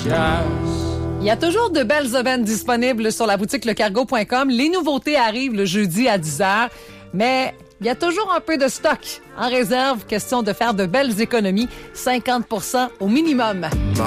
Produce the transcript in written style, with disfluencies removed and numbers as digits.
Il y a toujours de belles aubaines disponibles sur la boutique lecargo.com. Les nouveautés arrivent le jeudi à 10h, mais il y a toujours un peu de stock en réserve. Question de faire de belles économies, 50% au minimum.